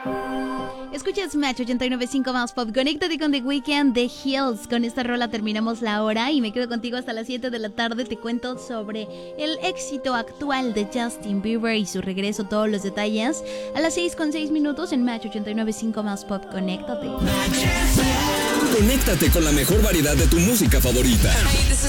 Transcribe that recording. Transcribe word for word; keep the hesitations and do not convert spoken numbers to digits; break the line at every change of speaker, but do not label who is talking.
Escuchas Match ochenta y nueve punto cinco más Pop. Conéctate con The Weeknd, The Hills. Con esta rola terminamos la hora y me quedo contigo hasta las siete de la tarde. Te cuento sobre el éxito actual de Justin Bieber y su regreso, todos los detalles. A las seis con seis minutos en Match ochenta y nueve punto cinco más Pop. Conéctate.
Conéctate con la mejor variedad de tu música favorita.